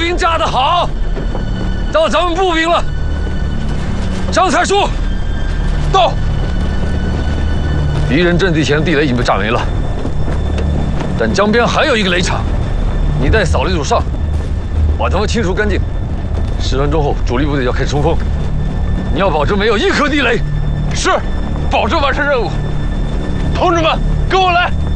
兵扎得好，到咱们步兵了。张才叔，到。敌人阵地前的地雷已经被炸没了，但江边还有一个雷场，你带扫雷组上，把他们清除干净。10分钟后，主力部队要开始冲锋，你要保证没有一颗地雷。是，保证完成任务。同志们，跟我来。